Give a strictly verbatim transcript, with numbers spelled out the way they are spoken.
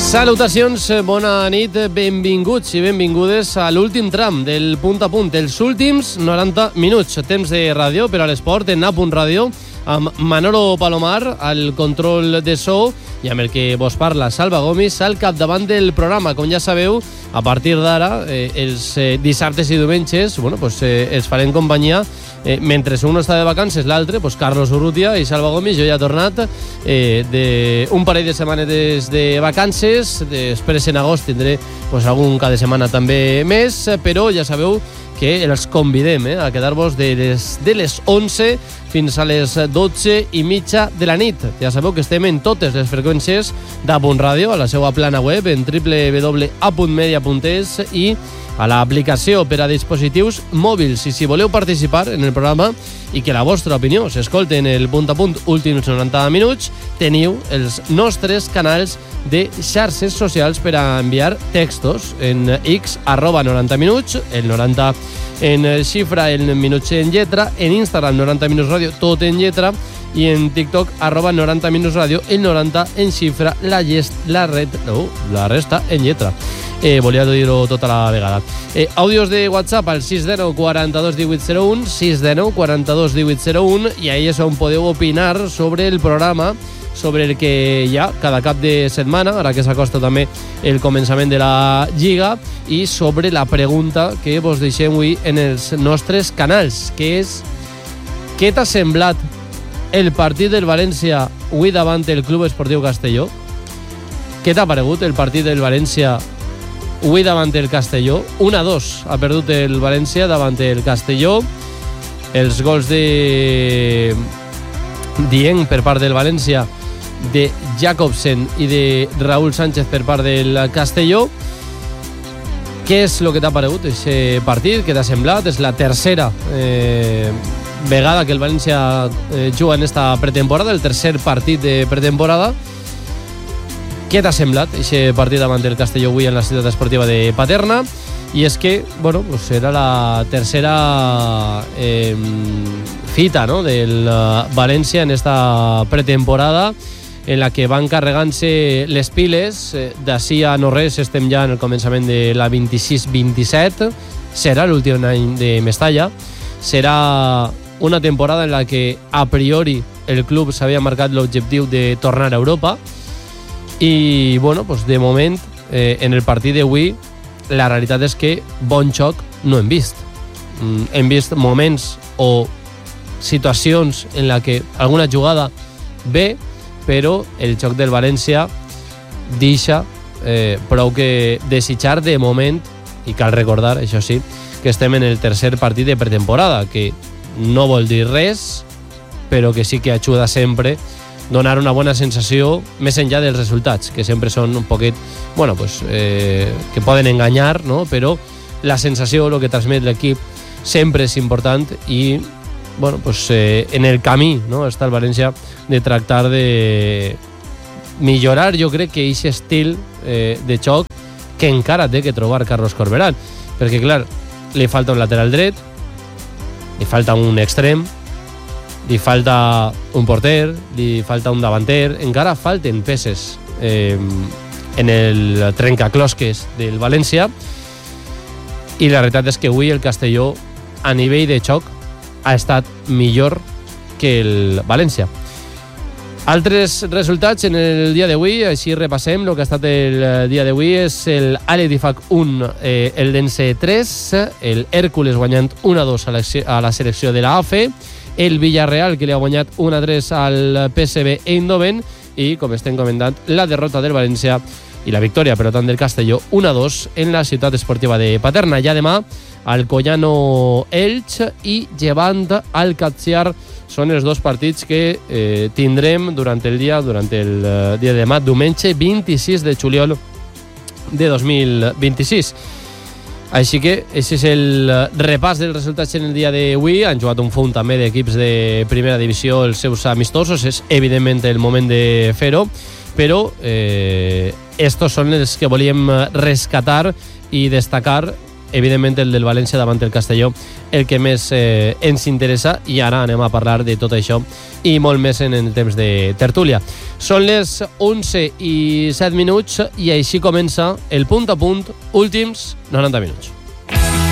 Salutacions, bona nit, benvinguts i benvingudes a l'últim tram del punt a punt, els últims noranta minuts, temps de ràdio per a l'esport en A Punt Ràdio, amb Manolo Palomar al control de so i amb el que vos parla, Salva Gomis, al capdavant del programa. Com ja sabeu, a partir d'ara, eh, els eh, dissabtes i diumenges, bueno, pues, eh, els farem companyia eh, mentre un està de vacances, l'altre, pues, Carlos Urrutia i Salva Gomis. Jo ja he tornat eh, d'un parell de setmanes de vacances, després en agost tindré pues, algun cada setmana també més, però ja sabeu que els convidem eh, a quedar-vos de les, de les onze fins a les dotze i mitja de la nit. Ja sabeu que estem en totes les freqüències d'A Punt Ràdio, a la seva plana web en w w w punt a punt media punt es i a l'aplicació per a dispositius mòbils. I si voleu participar en el programa i que la vostra opinió s'escolti en el punt a punt últims noranta minuts, teniu els nostres canals de xarxes socials per a enviar textos en X, arroba noranta minuts, el noranta en xifra, en minuts en lletra, en Instagram noranta minuts ràdio, tot en lletra, i en TikTok, arroba noranta minuts ràdio, el noranta en xifra, la, gest, la, red, no, la resta en lletra. Eh, volia dir-ho tota la vegada. Eh, àudios de WhatsApp al sis nou quaranta-dos divuit zero un, sis nou quaranta-dos divuit zero un, i ahí és on podeu opinar sobre el programa, sobre el que hi ha cada cap de setmana, ara que s'acosta també el començament de la Lliga, i sobre la pregunta que vos deixem avui en els nostres canals, que és: què t'ha semblat el partit del València avui davant el Club Esportiu Castelló? Què t'ha paregut el partit del València avui davant el Castelló? un a dos ha perdut el València davant el Castelló. Els gols de Dieng per part del València, de Jacobsen i de Raúl Sánchez per part del Castelló. Què és el que t'ha paregut aquest partit? Què t'ha semblat? És la tercera eh, vegada que el València eh, juga en esta pretemporada, el tercer partit de pretemporada. Què t'ha semblat aquest partit davant del Castelló avui en la ciutat esportiva de Paterna? I és que, bueno, pues era la tercera eh, fita, ¿no?, del uh, València en esta pretemporada, en la que van carregant-se les piles. Eh, d'ací a no res estem ja en el començament de la vint-i-sis vint-i-set. Serà l'últim any de Mestalla. Serà una temporada en la que a priori el club s'havia marcat l'objectiu de tornar a Europa. I, bueno, pues de moment, eh, en el partit d'avui, la realitat és que bon xoc no hem vist. Mm, hem vist moments o situacions en la que alguna jugada ve, però el xoc del València deixa eh, prou que desitjar de moment, i cal recordar, això sí, que estem en el tercer partit de pretemporada, que no vol dir res, però que sí que ajuda sempre donar una bona sensació més enllà dels resultats, que sempre són un poquet, bueno, pues, eh, que poden enganyar, no? Però la sensació, el que transmet l'equip, sempre és important i, bueno, pues, eh, en el camí, no?, està el València de tractar de millorar, jo crec que aquest estil eh, de xoc que encara té que trobar Carlos Corberán, perquè, clar, li falta un lateral dret, li falta un extrem, li falta un porter, li falta un davanter, encara falten peces eh, en el trencaclosques del València, i la veritat és que avui el Castelló a nivell de xoc ha estat millor que el València. Altres resultats en el dia d'avui, així repassem el que ha estat el dia d'avui, és el Al-Ettifaq un, eh, el Dense tres, el Hèrcules guanyant un a dos a la, a la selecció de la A F E, el Villarreal, que li ha guanyat un a tres al P S V Eindhoven, i, com estem comentant, la derrota del València i la victòria, per tant, del Castelló un a dos en la ciutat esportiva de Paterna. Ja demà, Alcoyano Elx i Llevant Alcatziar són els dos partits que eh, tindrem durant el dia, durant el eh, dia de demà, diumenge vint-i-sis de juliol de dos mil vint-i-sis. Així que aquest és el repàs dels resultats en el dia d'avui. Han jugat un font també d'equips de primera divisió els seus amistosos, és evidentment el moment de fer-ho, però eh, estos són els que volíem rescatar i destacar evidentment el del València davant el Castelló, el que més eh, ens interessa, i ara anem a parlar de tot això i molt més en el temps de tertúlia. Són les onze i set minuts i així comença el punt a punt, últims noranta minuts.